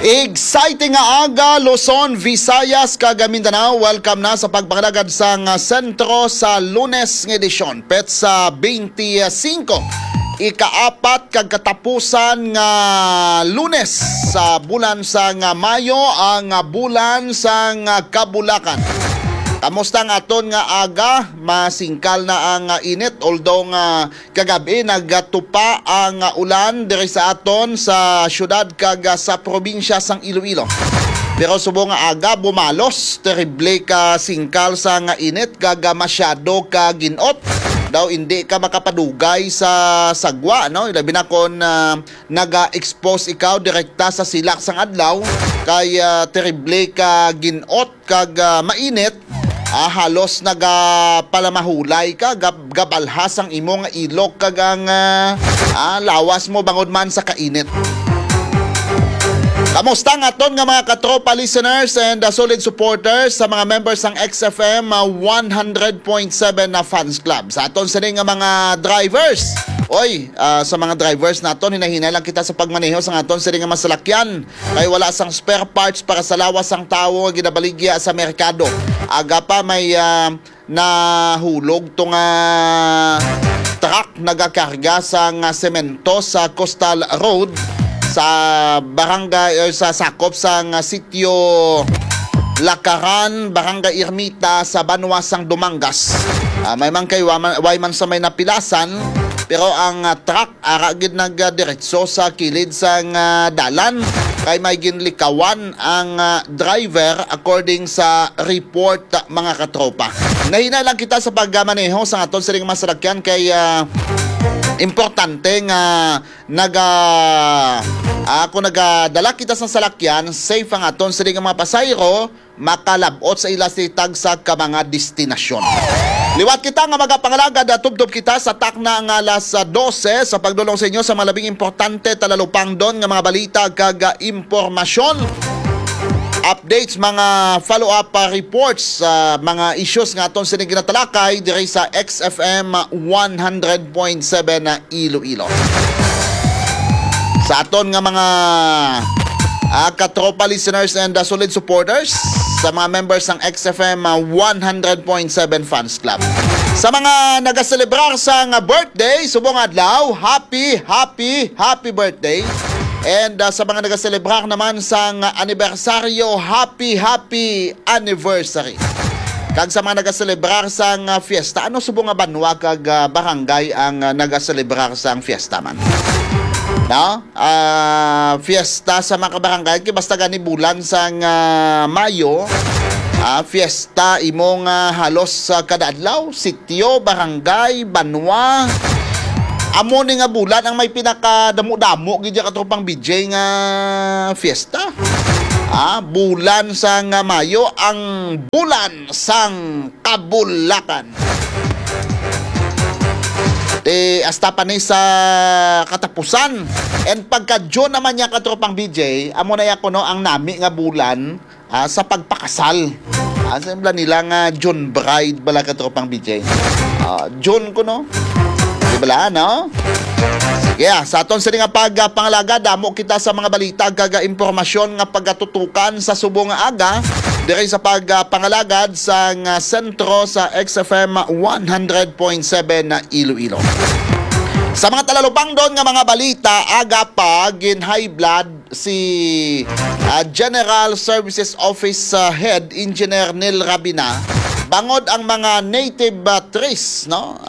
Exciting nga aga, Luzon, Visayas, kag Mindanao. Welcome na sa pagpangalagad sa sentro sa Lunes ng edisyon. Petsa 25. Ikaapat kag katapusan nga Lunes sa bulan sa Mayo, ang bulan sa Kabulakan. Kamusta nga aton nga aga? Masingkal na ang init, although nga kagabi nagtupa ang ulan diri sa aton sa syudad kag sa probinsya sang Iloilo. Pero subong nga aga bumalos, terrible ka singkal sa nga init kag masyado ka ginot. Daw hindi ka makapadugay sa sagwa, no? Ilabi na kung naga-expose ikaw direkta sa silak sang adlaw kay terrible ka ginot kag mainit. Halos nagapalamahulay ka, gabalhas ang imong ilok kag ang lawas mo bangod man sa kainit. Kamusta nga aton nga mga katropa listeners and solid supporters sa mga members ng XFM 100.7 na fans club. Sa aton sa nga mga drivers. Oy, sa mga drivers naton, hinahinay lang kita sa pagmaneho sa aton sa nga masalakyan. Kay wala sang spare parts para sa lawas ang tawo nga ginabaligya sa merkado. Aga pa may nahulog tong truck nagakarga sa semento sa Coastal Road sa barangay sa sakop sa sitio Lakaran, Barangay Ermita sa Banwasang Dumangas. May man kay wayman sa may napilasan, pero ang truck aragid nagdiretso sa kilid sa dalan kay may ginlikawan ang driver according sa report mga katropa. Nahina lang kita sa pagmaneho sa aton sa masalakyan kay importante nga kung nagadala kita sa salakyan, safe ang aton sa mga pasayro makalabot sa ilasitag sa mga destinasyon. Liwat kita nga magapangalagad at tubtob kita sa takna nga alas 12 sa pagdulong sa inyo sa malabing importante talalupang doon nga mga balita kag impormasyon. Updates, mga follow-up reports sa mga issues nga aton sining ginatalakay diri sa XFM 100.7 na Iloilo. Sa aton nga mga katropa listeners and solid supporters sa mga members ng XFM 100.7 fans club. Sa mga nagaselebrar sa birthday, subong adlaw, happy birthday. And sa mga nagaselebrar naman sa anibersaryo, happy anniversary. Kag sa mga nagaselebrar sa fiesta, ano subong nga banwa kag barangay ang nagaselebrar sa fiesta man? No? Fiesta sa mga barangay, basta gani bulan sa Mayo, fiesta imong halos kada adlaw, sitio, barangay, banwa. Amo ni nga bulan ang may pinakadamo-damo gid katropang BJ nga fiesta. Bulan sang Mayo, ang bulan sang Kabulakan. Hasta pa ni sa katapusan. And pagka June naman niya katropang BJ, amo na yako no ang nami nga bulan sa pagpakasal. Sembla nila nga June bride bala katropang BJ. June ko no. Di bala no? Sige, sa aton sa nga pagpangalaga, damo kita sa mga balita kag impormasyon nga pagatutukan sa subong nga aga diri sa pagpangalagad sa sentro sa XFM 100.7 na Iloilo. Sa mga talalupang doon nga mga balita, aga pa gin high blood si General Services Office Head Engineer Nel Rabina bangod ang mga native trees, no?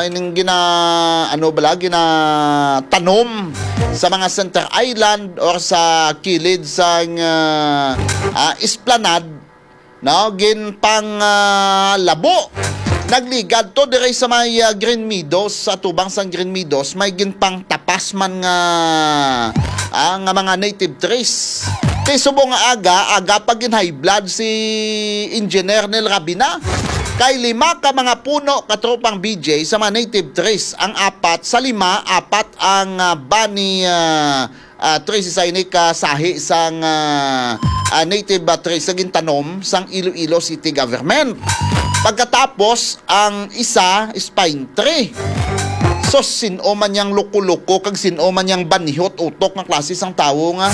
Tanom sa mga center island or sa kilid sa esplanade, no? Ginpang labo. Nagligad to dire sa may Green Meadows, sa tubang sang Green Meadows, may ginpang tapas man nga ang mga native trees. Kay subong nga aga pag high blood si Engineer Nel Rabina. Kay 5 ka mga puno katropang BJ sa mga native trees. Ang 4 sa 5, 4 ang bani trees sa ini kasahi sang native trees sa gintanom sang Iloilo City Government. Pagkatapos ang isa is pine tree. So sino man yang luko-luko kag sino man yang banihot utok nga klase sang tawo nga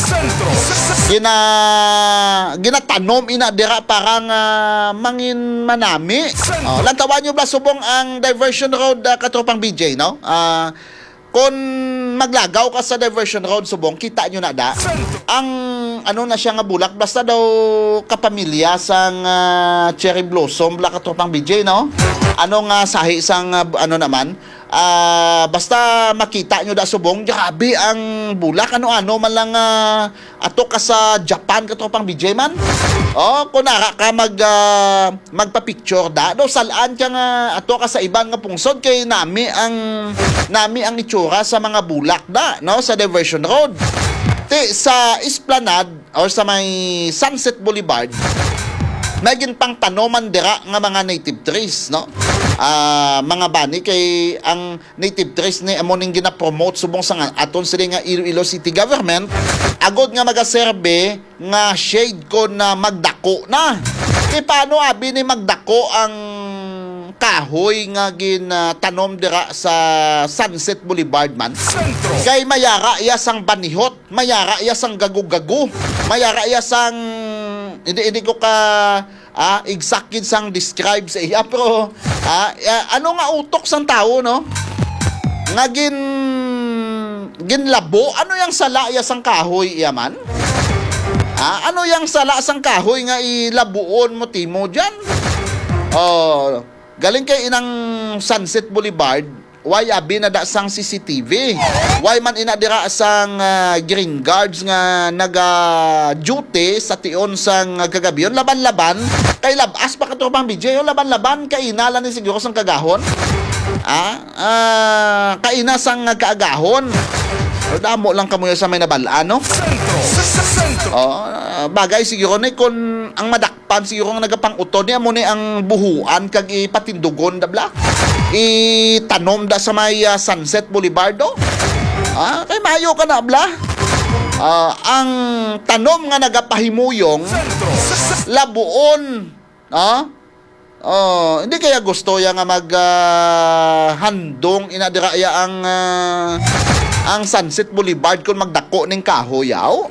ginatanom ina dira parang mangin manami. Lantawan nyo ba subong ang diversion road katropang BJ, no? Kung maglagaw ka sa diversion road subong, kita nyo na da ang ano na siya nga bulak basta daw kapamilya sang cherry blossom bla katropang BJ, no? Ano nga sahi sang ano naman basta makita nyo da subong, grabe ang bulak, ano-ano man lang ato ka sa Japan katropang BJ man. Kunara ka magpa-picture da do salaan ka nga ato ka sa iban nga pungsod kay nami ang itsura sa mga bulak da, no, sa diversion road. Sa Esplanade or sa may Sunset Boulevard may ginpang tanoman dira nga mga native trees, no? Mga bani kay ang native trees ni amo ning gina-promote subong sa aton sila nga Iloilo City Government agod nga magaserbe nga shade ko na magdako na. Kay paano abi ni magdako ang kahoy nga ginatanom dira sa Sunset Boulevard man? Kay mayara iya sang banihot, mayara iya sang gagu-gagu, mayara iya sang hindi ko ka exactly sang describe sa iya pero ano nga utok sang tao, no? Nga ginlabo, ano yang sala iya sang kahoy iya man? Ano yang sala sang kahoy nga ilabuon mo timo dyan? Galing kay inang Sunset Boulevard, why abi na da sang CCTV? Why man ina dira sang green guards nga naga-duty sa tion sang kagabi? Yon laban-laban kay labas pa katropang BJ, yung laban-laban kay inala ni siguro sang kagahon. Kaina sang kaagahon. Damo lang kamuyo sa may nabalaan, no? Bagay siguro ni kung ang madakpan siguro nga nagapang-utod niya mo ni ang buhuan kag ipatindugon da bla. Itanom da sa may Sunset Boulevard do. Kay mayo ka na bla. Ang tanom nga nagapahimuyong labuon. Hindi kaya gusto ya nga handong inadira ya ang Sunset Boulevard kung magdako ning kahoyaw.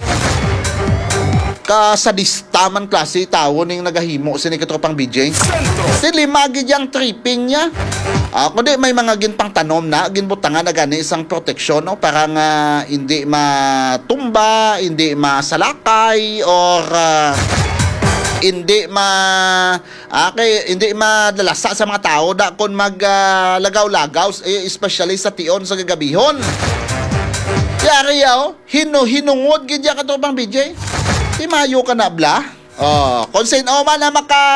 Kasadista man klase tawo ning nagahimo sini katropang BJ. Sili magi yang tripping niya. Kundi may mga ginpang tanom na ginbutangan na gani isang proteksyon, no, para nga hindi matumba, hindi masalakay or hindi hindi madalasa sa mga tao da kung maglagaw-lagaw especially sa tion sa gagabihon. Yari hinungod gid ya katropang BJ. Mayo ka na bla. Kung sino man na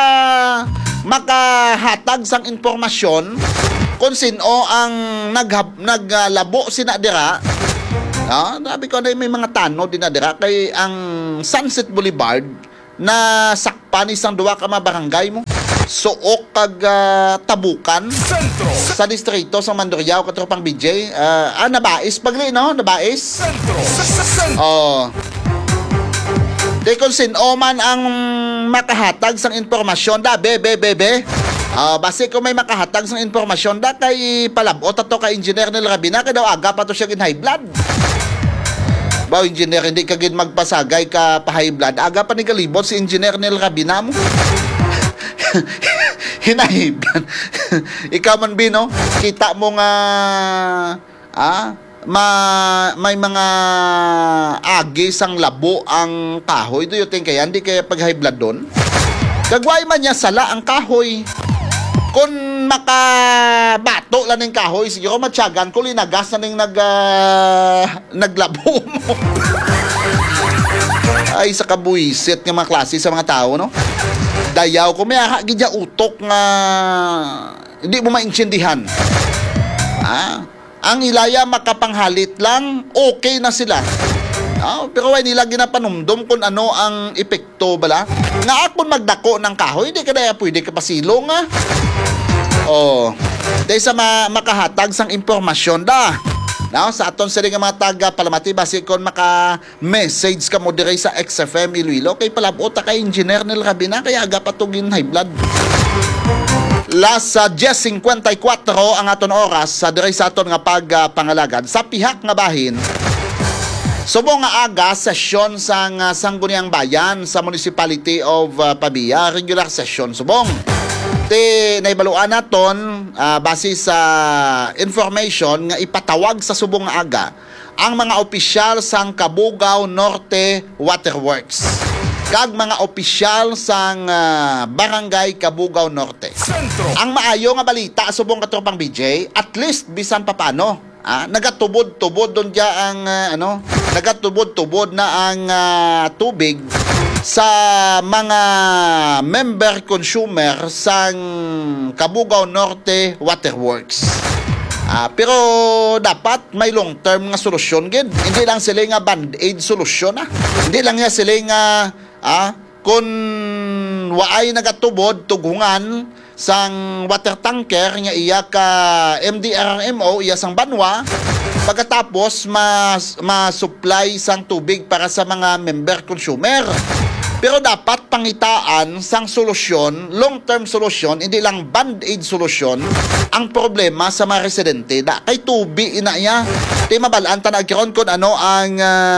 makahatag sang impormasyon, kung sino ang naglabo sina dira. Sabi ko na may mga tano din na dira kay ang Sunset Boulevard na sakpan isang duwa ka mabarangay mo. Suok kag Tabukan sa distrito sa Mandurriao katropang BJ. Nabais pagli, no? Nabais. Di kung sino man ang makahatag sang impormasyon da, base kung may makahatag sang impormasyon da kay palabot ato kay Engineer Nel Rabina kay daw aga pa to siya gin high blood. Engineer, hindi ka gin magpasagay ka pa high blood. Aga pa ni galibot si Engineer Nel Rabina mo. Hinahib. Ikaw man bino, kita mo nga may mga agi sang labo ang kahoy. Do you think kaya hindi kaya pag high blood doon? Kagway man niya sala ang kahoy. Kung makabato lang ng kahoy, siguro matyagan ko linagas na ng naglabo mo. Ay, sa kabuisit ng mga klase sa mga tao, no? Dayaw ko, may gidya utok nga hindi mo maintindihan. Ang ilaya makapanghalit lang, okay na sila. Pero why nila ginapanumdum kung ano ang epekto bala? Nga akon magdako ng kahoy, hindi ka na pwede ka pasilong, dahil sa makahatag sang impormasyon da. Sa aton sila nga mga taga Palamati, basi kung maka-message ka mo dire sa XFM Iloilo, kay palabot kay Engineer Nel Rabina, kaya aga patugin high blood. Last 10:54 ang aton oras sa diri sa aton nga pagpangalagad sa pihak nga bahin. Subong nga aga sesyon sang Sangguniang Bayan sa Municipality of Pabia, regular session subong. Ti naibaluan naton base sa information nga ipatawag sa subong nga aga ang mga opisyal sang Cabugao Norte Waterworks kag mga opisyal sang Barangay Cabugao Norte. Ang maayo nga balita subong katropang BJ, at least bisan papano, nagatubod-tubod don dia ang nagatubod-tubod na ang tubig sa mga member consumer sang Cabugao Norte Waterworks. Pero dapat may long term nga solusyon gid. Hindi lang sila nga band-aid solusyon Hindi lang niya sila nga kung waay nagatubod tugungan sang water tanker nga iya ka MDRMO iya sang banwa pagkatapos ma-supply sang tubig para sa mga member consumer. Pero dapat pangitaan sang solusyon, long-term solusyon, hindi lang band-aid solusyon ang problema sa mga residente. Kay tubi ina iya. Di mabalaan tanagkiron kung ano ang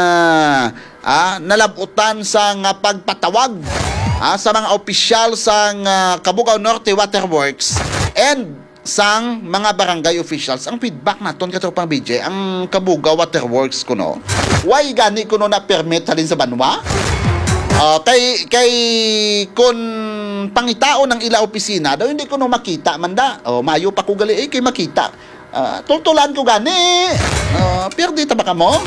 nalabutan sang pagpatawag sa mga opisyal sang Cabugao Norte Waterworks and sang mga barangay officials. Ang feedback naton katropang BJ, ang Cabugao Waterworks kuno, why gani kuno na permit halin sa banwa? Kay kun pangitao ng ila opisina daw hindi ko no makita manda. Mayo pa ko gali kay makita. Tutulan ko gani. Perdi ta ba kamo?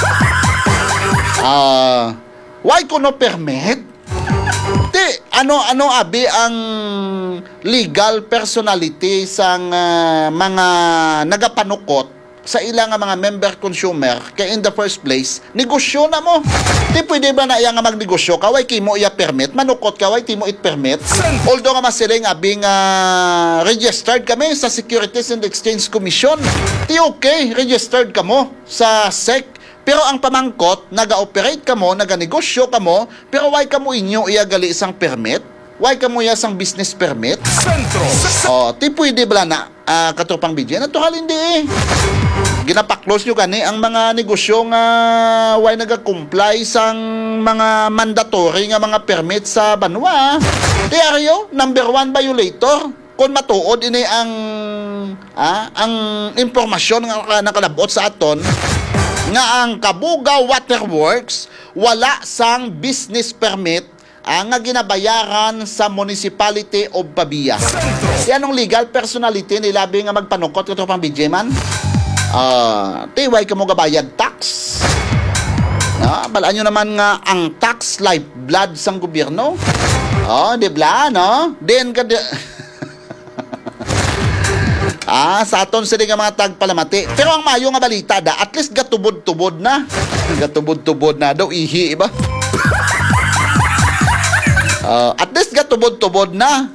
Why ko no permit? Ano abi ang legal personality sang mga nagapanukot sa ilang mga member consumer kay in the first place negosyo na mo. Di pwede ba na iya nga magnegosyo kaway kimo iya permit manukot kaway timo it permit, although nga masiling abing registered kami sa Securities and Exchange Commission. Di okay registered kamo sa SEC, pero ang pamangkot naga-operate kamo, naga-negosyo kamo, pero why kamo inyo iya gali isang permit, why kamo iya isang business permit ti pwede ba na katropang BJ natural hindi ginapaklose nyo gani ang mga negosyo nga why nagakomply sang mga mandatory nga mga permit sa banwa. Diaryo, number 1 violator. Kung matuod ini ang impormasyon nga nakalabot sa aton nga ang Cabugao Waterworks wala sang business permit nga ginabayaran sa Municipality of Pabia. Yan ang legal personality nilabi nga magpanukot katropang BJ man. Tiway ka mo gabayad tax. Balaan nyo naman nga ang tax lifeblood sang gobyerno. Di ba, no? Then sa aton sila nga mga tagpalamati. Pero ang mayo nga balita at least gatubod-tubod na. Gatubod-tubod na daw ihi, iba? At least gatubod-tubod na.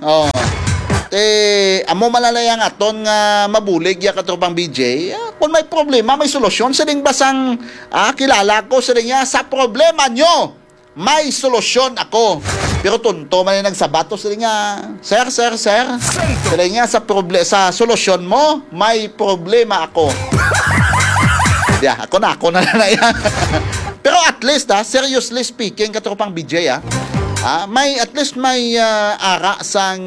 Amo malalayang aton nga mabulig ya katropang BJ. Kung may problema, may solusyon. Siling basang kilala ko, siling nga, sa problema nyo, may solusyon ako. Pero tunto man yung nagsabato, siling nga, sir. Siling nga, sa solusyon mo, may problema ako. Ako na yan. Pero at least, seriously speaking, katropang BJ, may at least may ara sang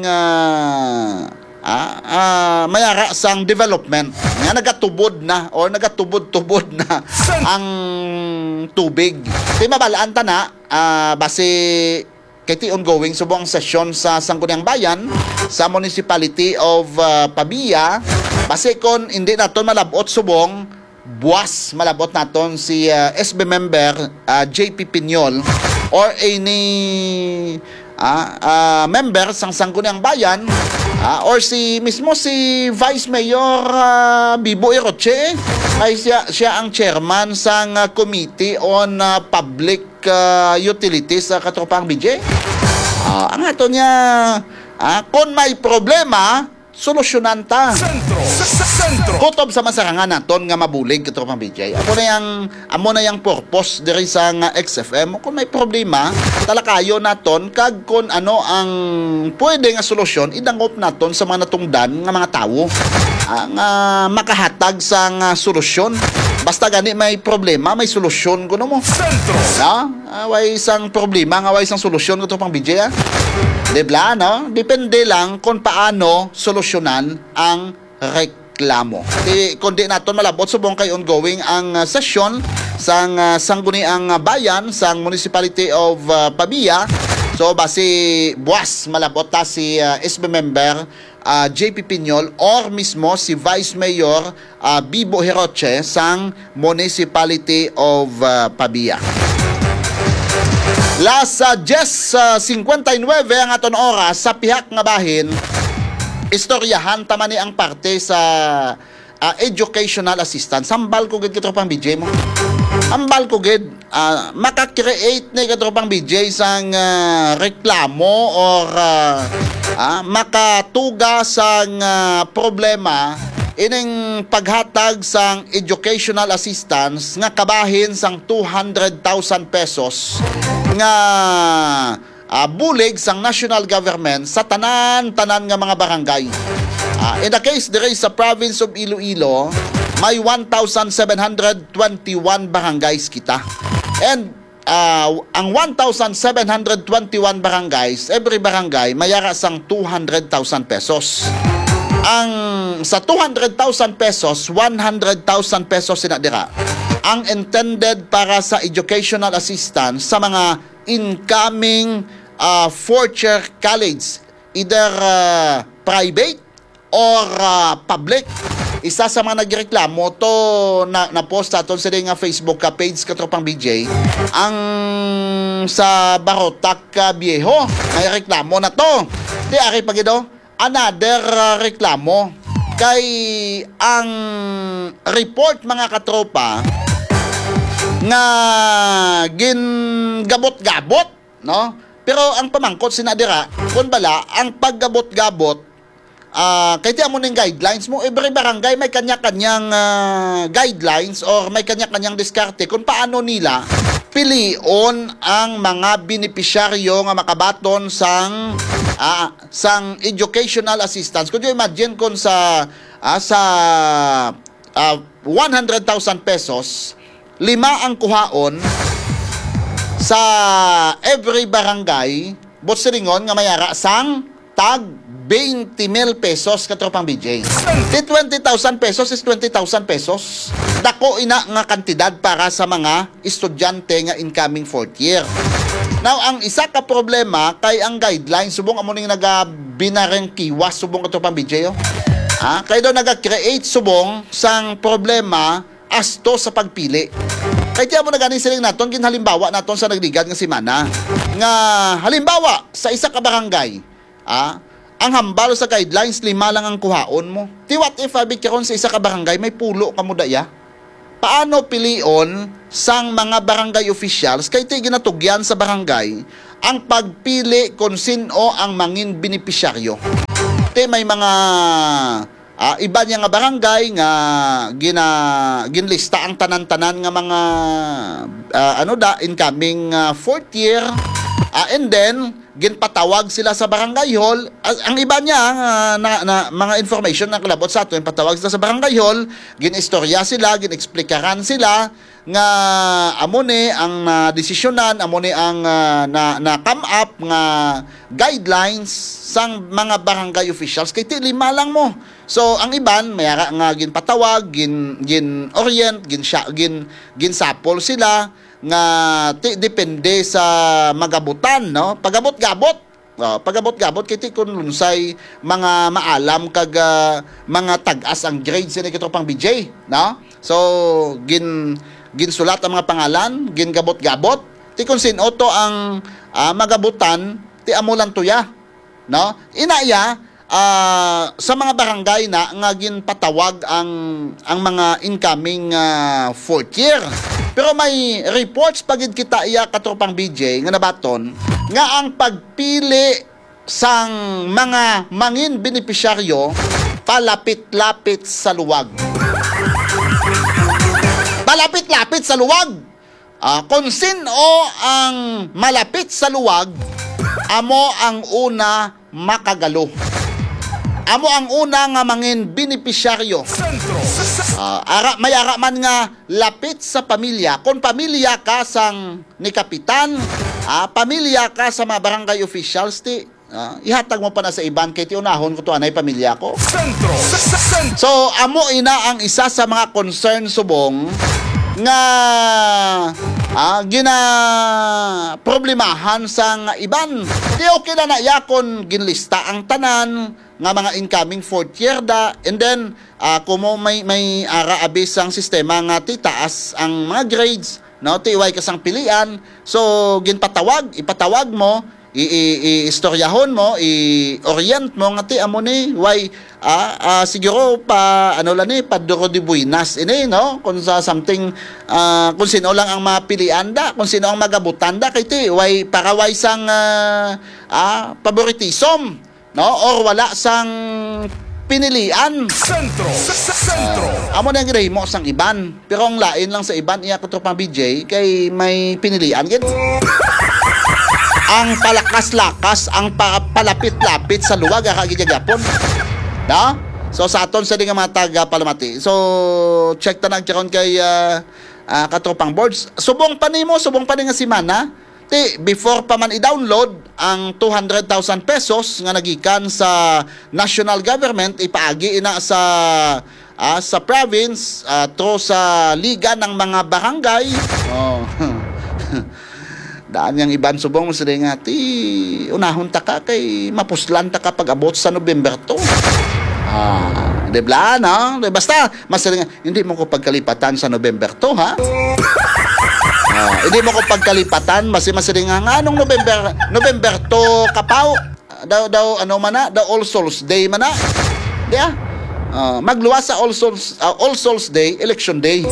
may ara sang development nga nagatubod na or nagatubod-tubod na ang tubig. Di mabalaan ta na base kay ti ongoing subong sesyon sa Sangguniang Bayan sa Municipality of Pabia. Base kon hindi naton malabot subong buwas malabot naton si SB member JP Piñol or any member sang Sangguniang Bayan or si Vice Mayor Bibo Eroche ay siya ang chairman sang Committee on Public Utilities sa katropang BJ. Ang ato niya kung may problema solusyonan ta. Sentro. Kutob sa masarangan naton nga mabulig ito pang BJ. Amo na yang purpose diri sa nga XFM. Kung may problema, talakayo naton kag kun ano ang pwede nga solusyon idangop naton sa mga natungdan nga mga tawo. Nga makahatag sa nga solusyon. Basta gani may problema, may solusyon kuno mo. Sentro. Way isang problema, nga way isang solusyon ito pang BJ. Dibla, no? Depende lang kung paano solusyonan ang reklamo. Kundi naton malabot subong kay ongoing ang sesyon sang sangguniang bayan sang Municipality of Pabia. So basi buwas malabot ta si SB member JP Piñol or mismo si Vice Mayor Bibo Heroche sang Municipality of Pabia. Las 10:59 ang aton oras sa pihak nga bahin, istoryahan tama ni ang parte sa educational assistance. Hambal ko gid kitropang BJ mo. Hambal ko gid maka-create ni kitropang BJ sang reklamo or makatuga sang problema ining paghatag sang educational assistance nga kabahin sang 200,000 pesos nga bulig sang national government sa tanan-tanan nga mga barangay. In the case dire sa province of Iloilo, may 1,721 barangays kita. And ang 1,721 barangays, every barangay mayara sang 200,000 pesos. Ang sa 200,000 pesos, 100,000 pesos sinadira ang intended para sa educational assistance sa mga incoming fourth year college, either private or public. Isa sa mga nagreklamo to na-post aton sa nga Facebook page katropang BJ ang sa Barotac Viejo may reklamo na to. Di ari pagido another reklamo kay ang report mga katropa nga gingabot-gabot, no? Pero ang pamangkot sinadira kun bala ang paggabot-gabot kay ti amo ning guidelines mo, every barangay may kanya-kanyang guidelines or may kanya-kanyang diskarte kung paano nila pilion ang mga benepisyaryo nga makabaton sang educational assistance. Could you imagine kung sa 100,000 pesos, 5 ang kuhaon sa every barangay, botsiringon nga mayara sang tag 20,000 pesos katropang BJ. Di 20,000 pesos is 20,000 pesos. Dako ina nga kantidad para sa mga estudyante nga incoming fourth year. Now, ang isa ka problema kay ang guidelines, subong amo ning nagabinareng kiwas, subong katropang BJ. Kay daw naga-create subong sang problema asto sa pagpili. Kaya tiyan mo na ganing siling naton, ginhalimbawa naton sa nagligad nga simana. Nga halimbawa, sa isa ka barangay, ang hambal sa guidelines, 5 lang ang kuhaon mo. Ti what if abit karon sa isa ka barangay, may pulo ka mo daya? Paano pilion sang mga barangay officials, kay ti ginatugyan sa barangay, ang pagpili kung sino ang mangin benepisyaryo? Ti may mga iba niya nga barangay nga ginlista ang tanan-tanan nga mga incoming fourth year, and then ginpatawag sila sa barangay hall. Ang iba niya na mga information na kalabot sa ato, patawag sila sa barangay hall, ginistorya sila, gineksplikaran sila nga amo ni ang desisyonan, amo ni ang na come up nga guidelines sang mga barangay officials kay ti 5 lang mo. So ang iban mayara nga ginpatawag, gin-orient, ginsapol sila nga depende sa magabutan, no? Pagabot-gabot kiti kun lunsay mga maalam kag mga tag-as ang grades ni kitropang BJ, no? So ginsulat ang mga pangalan, gingabot-gabot ti kun sino to ang magabutan ti amo lang tuya, no? Inaya sa mga barangay na nga ginpatawag ang mga incoming fourth year. Pero may reports pagid kita iya katropang BJ nga nabaton nga ang pagpili sang mga mangin benepisyaryo palapit-lapit sa luwag. Palapit-lapit sa luwag. Kung sino ang malapit sa luwag, amo ang una makagalo. Amo ang una nga mangin benepisyaryo. Sentro. May ara man nga lapit sa pamilya. Kung pamilya ka sang ni kapitan, pamilya ka sa mga barangay officials, ihatag mo pa na sa iban kay ti unahon ko to anay pamilya ko. Sentro. So amo ina ang isa sa mga concern subong nga gina problemahan sang iban. Di okay na yakon ginlista ang tanan nga mga incoming fourth year da, and then kumo may ara abis ang sistema nga titaas ang mga grades, no, tiway ka sang pilian. So ipatawag mo, i-istoryahon mo, i-orient mo nga ti amo ni why siguro pa ano lang ni paduro di buinas ini, no, kung sa something kung sino lang ang mapilian da, kung sino ang magabutan da kay ti why paraway sang favoritism, no, or wala sang pinilian. Sentro. Sentro. Amo na gid mo sang iban, pero ang lain lang sa iban iya ko tropang BJ kay may pinilian gid. Ang palakas-lakas, ang palapit-lapit sa luwag akagigyapon. No? So sa aton sa nga mga taga Palamati. So check ta nagkaron kay katropang boards. Subong pa ni nga simana. Before pa man i-download ang 200,000 pesos nga nagikan sa national government, ipaagi ina sa province through sa liga ng mga barangay. Daan yang iban subong mo sila nga unahon ta ka kay mapuslan ta ka pag-abot sa November 2. Dibla, no? Basta masali nga hindi mo ko pagkalipatan sa November 2, ha? Hindi mo ko pagkalipatan masali nga anong November 2 kapaw daw ano man na, daw All Souls Day man na. Di magluwas sa All Souls Day, Election Day.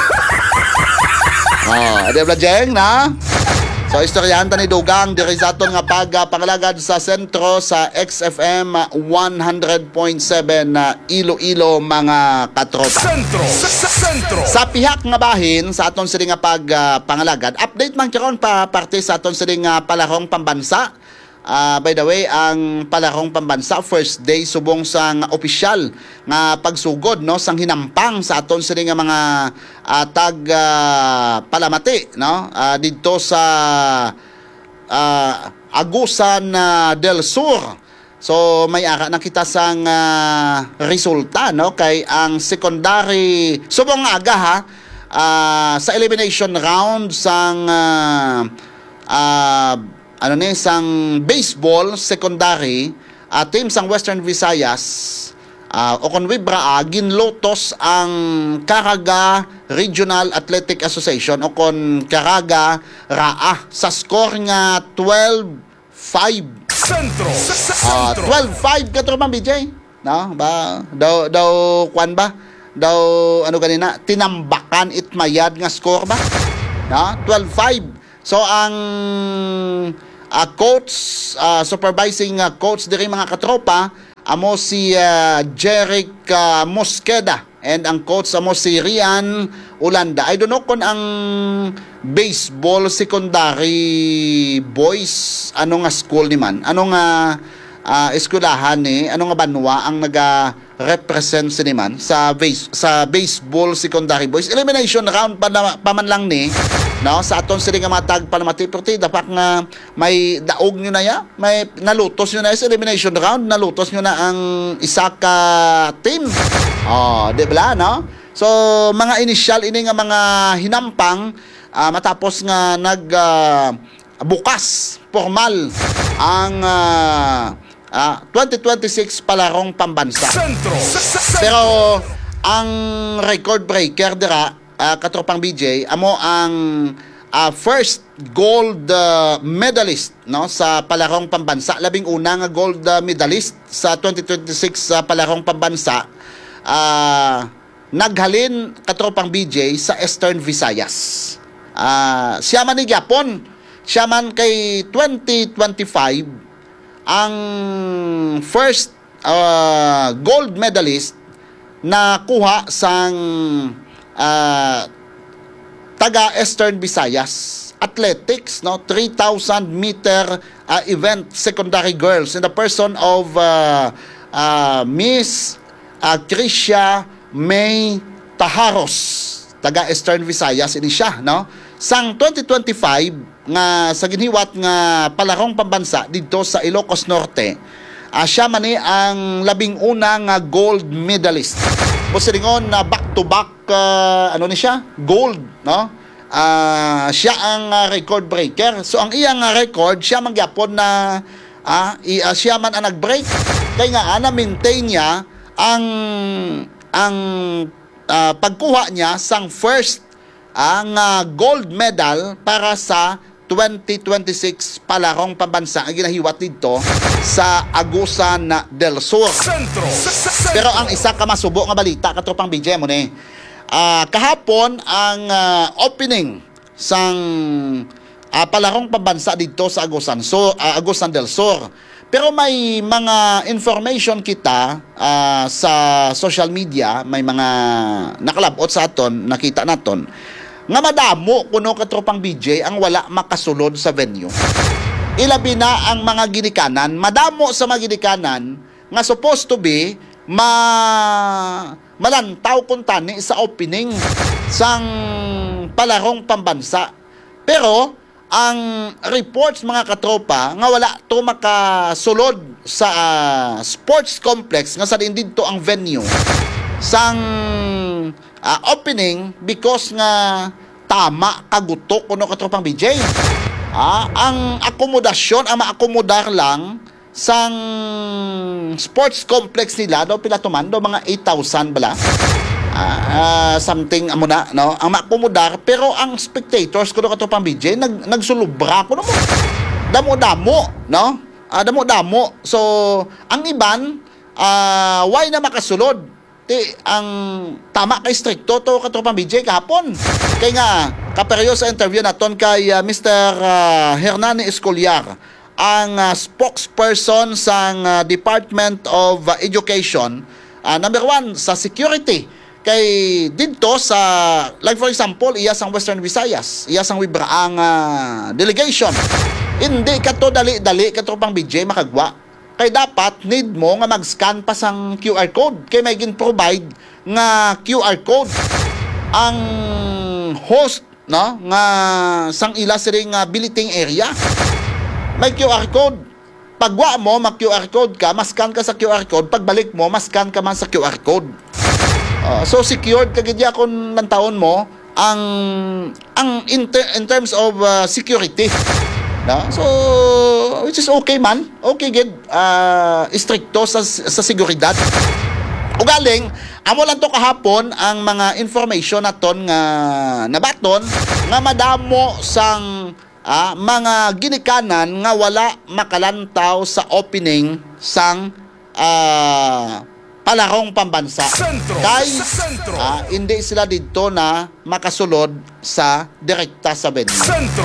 Dibla jeng na. So istoryahan ta ni Dugang diri sa aton nga pangalagad sa sentro sa XFM 100.7 Iloilo mga katropa. Sentro. Sa pihak nga bahin sa aton sila nga pangalagad, update man karon pa parte sa aton sila nga palarong pambansa. By the way, ang palarong pambansa first day subong sang opisyal nga pagsugod, no, sang hinampang sa aton sila nga mga tag Palamati, no, didto sa Agusan del Sur. So may ara na kita sang resulta, no, kay ang secondary subong aga ha sa elimination round sang sang baseball secondary team sang Western Visayas o kon Wibra ginlotos ang Caraga Regional Athletic Association o kon Caraga RAA sa score nga 12-5. Sentro. 12-5 ka man BJ, no, ba daw kwan ba daw ano ganina tinambakan itmayad nga score ba, no, 12-5. So ang coach, supervising coach diri mga katropa, amo si Jeric Mosqueda, and ang coach amo si Rian Ulanda. I don't know kung ang baseball secondary boys ano nga school ni man, ano nga eskwelahan ni, ano nga banwa ang naga-represent siniman sa baseball secondary boys elimination round pa man lang ni, no, sa aton sila nga matag Palamati Perti dapat nga may daog nyo na ya, may nalutos nyo na sa elimination round, nalutos nyo na ang isa ka team, di ba, no? So mga initial ini nga mga hinampang matapos nga bukas formal ang 2026 palarong pambansa. Sentro. Pero ang record breaker dira katropang BJ amo ang first gold medalist, no, sa palarong pambansa, labing una nga gold medalist sa 2026 sa palarong pambansa, naghalin katropang BJ sa Eastern Visayas. Siya man ni Japon, siya man kay 2025 ang first gold medalist na kuha sang taga Eastern Visayas athletics, no, 3,000 meter event secondary girls in the person of Miss Tricia May Taharos, taga Eastern Visayas ini siya, no, sang 2025 nga sa ginhiwat nga palarong pambansa dito sa Ilocos Norte. Siya man ang labing una nga gold medalist. Musilingon na back-to-back ano ni siya? Gold, no? Siya ang record breaker. So ang iyang record, siya man gyapon na siya man ang nag-break. Kaya nga na-maintain niya ang pagkuha niya sang first ang gold medal para sa 2026 palarong pambansa ang ginahiwat dito sa Agusan del Sur. Pero ang isa ka masubo nga balita katropang BJ mo ni kahapon ang opening sang palarong pambansa dito sa Agusan del Sur. Pero may mga information kita sa social media, may mga nakalabot sa aton, nakita naton nga madamo kuno katropang BJ ang wala makasulod sa venue. Ilabi na ang mga ginikanan, madamo sa mga ginikanan nga supposed to be malantaw kun tani sa opening sang palarong pambansa. Pero ang reports mga katropa nga wala to makasulod sa sports complex nga sa din dito ang venue sang opening because nga tama kagutok kuno katropang BJ. Ang akomodasyon ang maakomodar lang sang sports complex nila daw pila tuman daw mga 8,000 bala. Something amo na, no, ang maakomodar, pero ang spectators kuno katropang BJ nagsulubra kuno mo. Damo-damo, no? Damo-damo. So ang iban why na makasulod? Ang tama kay stricto to katropang BJ kahapon. Kaya nga kaperyo sa interview naton kay Mr. Hernani Escoliar, ang spokesperson sang Department of Education, number 1 sa security. Kay dito sa, like for example, iya sang Western Visayas, iya sang Wibraang delegation. Hindi ka to dali-dali katropang BJ makagwa. Kay dapat need mo nga mag-scan pa sang QR code. Kay may gin-provide nga QR code ang host, no, nga sang ila siring billeting area. May QR code. Pagwa mo, mag-QR code ka, mas-scan ka sa QR code. Pagbalik mo, mas-scan ka man sa QR code. So secured kagidya kung nantaon mo ang in terms of security. No? So, which is okay man. Okay, good. Stricto sa seguridad. Ugaling, amo lang to kahapon ang mga information naton nga nabaton nga madamo sang mga ginikanan nga wala makalantaw sa opening sang palarong pambansa. Kay hindi sila dito na makasulod sa direkta sa venue.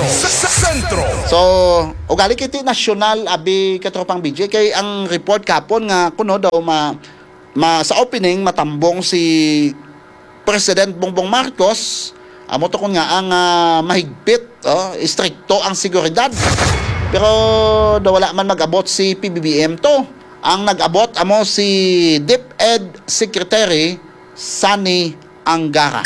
So, ugali kiti nasyonal abi katropang BJ kay ang report kapon nga kuno daw sa opening matambong si President Bongbong Marcos. Amo to kun nga ang mahigpit, stricto ang seguridad. Pero daw wala man mag-abot si PBBM to. Ang nag-abot amo si DepEd Secretary Sani Angara.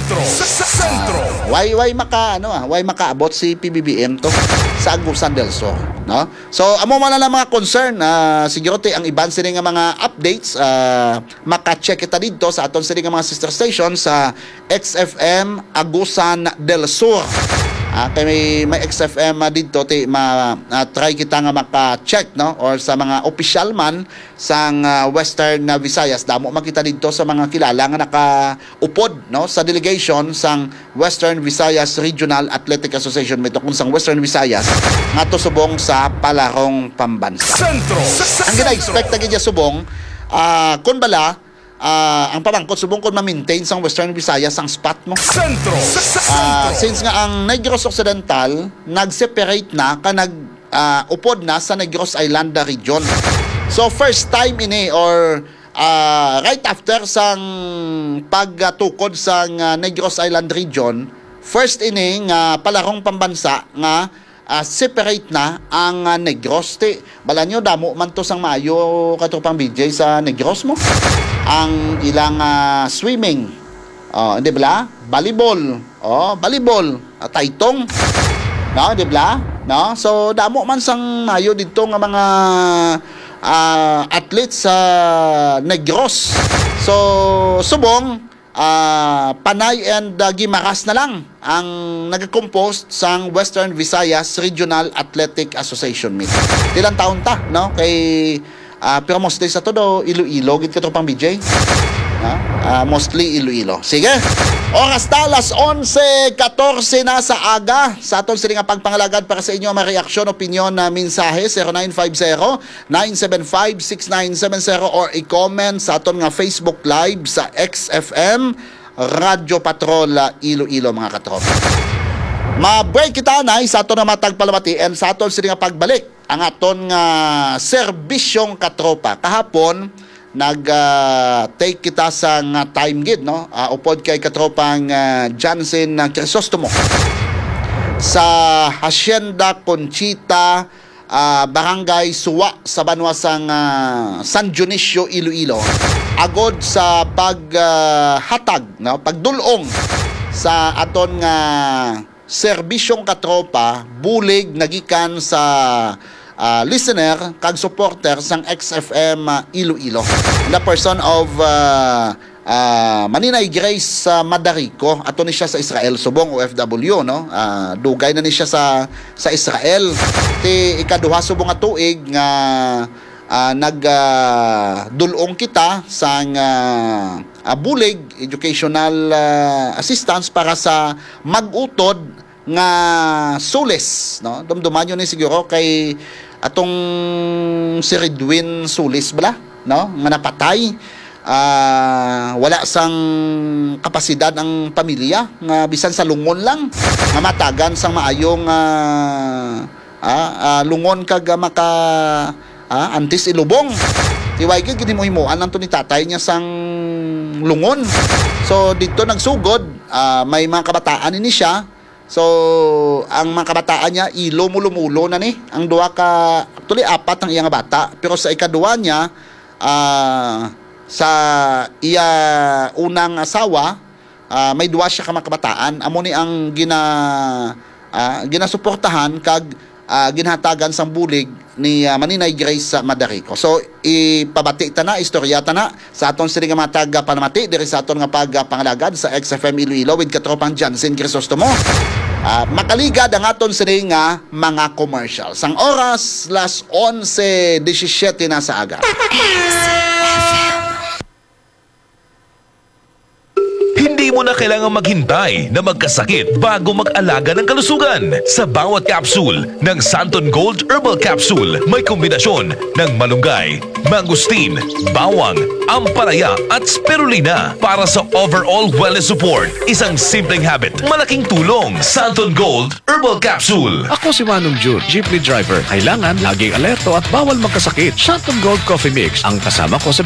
Why makaabot si PBBM to sa Agusan del Sur, no? So amo man lang mga concern siguro ang iban sila nga mga updates maka-check kita dito sa aton sila nga mga sister station sa XFM Agusan del Sur. Kay may XFM dito try kita nga maka-check, no, or sa mga official man sang Western Visayas damo makita dito sa mga kilala nga nakaupod, no, sa delegation sang Western Visayas Regional Athletic Association mito kun sang Western Visayas nga to subong sa palarong pambansa. Ang gina-expect na gidya subong kun bala ang pamangkot subong kon ma-maintain sang Western Visayas ang spot mo. Since nga ang Negros Occidental nag-separate na ka upod na sa Negros Island region. So first time ini or right after sang pagtukod sang Negros Island region, first ini nga palarong pambansa nga separate na ang Negros. Bala nyo, damo man to sang maayo katropang BJ sa Negros mo. Ang ilang swimming, di ba? Volleyball, volleyball, taytong, no, di ba? No? So damo man sang maayo dito nga mga athletes sa Negros. So subong Panay and Guimaras na lang ang nag-compose sang Western Visayas Regional Athletic Association meet. Ilang taon ta, no? Kay pero mostly sa todo Iloilo gid ka tropang BJ. Mostly Iloilo. Sige. Oras ta, alas 11:14 na sa aga. Sa aton sila nga pagpangalagad para sa inyo mga reaksyon, opinion na mensahe 0950-975-6970 or i-comment sa aton nga Facebook Live sa XFM Radyo Patrol Iloilo mga katropa. Ma-break kita na sa aton nga matagpalamati and sa aton sila nga pagbalik ang aton nga serbisyong katropa. Kahapon nag-take kita sa time gid, no? Upod kay katropang Jansen Crisostomo sa Hacienda Conchita, Barangay Suwa sa Banwasang San Dionisio, Iloilo, agod sa paghatag, no? Pagdulong sa aton nga serbisyong katropa, bulig nagikan sa listener kag supporter sang XFM Iloilo. The person of Maninay Grace Madarico, ato ni siya sa Israel, subong OFW, no? Dugay na ni siya sa Israel. Ti ikaduha subong nga tuig nga nagdulong kita sang bulig educational assistance para sa mag-utod nga Sulis, no? Dumduman yun ni siguro kay atong si Redwin Sulis bala, no? Nga napatay. Wala sang kapasidad ang pamilya nga bisan sa lungon lang nga matagan sang maayong lungon kag maka antis ilubong. Tiway gid gid mo himuan lang to ni tatay niya sang lungon. So dito nagsugod, may mga kabataan ni siya. So, ang mga kabataan niya, ilumulo na ni. Ang duwa ka, actually, 4 ang iyang bata. Pero sa ikaduwa niya, sa iya unang asawa, may 2 siya ka mga kabataan. Amo ni ang ginasuportahan kag ginhatagan sang bulig ni Maninay Grace Madarico. So, ipabati ta na, istorya ta na sa aton sila nga matag panamati diri sa aton nga pagpangalagad sa XFM Iloilo with katropang Jansen Crisostomo. Makaligad ang aton sila nga mga commercials. Ang oras, las 11:17 na sa aga. Hindi mo na kailangang maghintay na magkasakit bago mag-alaga ng kalusugan. Sa bawat capsule ng Santon Gold Herbal Capsule, may kombinasyon ng malunggay, mangustin, bawang, ampalaya at spirulina para sa overall wellness support. Isang simpleng habit, malaking tulong. Santon Gold Herbal Capsule. Ako si Manong June, jeepney driver. Kailangan laging alerto at bawal magkasakit. Santon Gold Coffee Mix ang kasama ko sa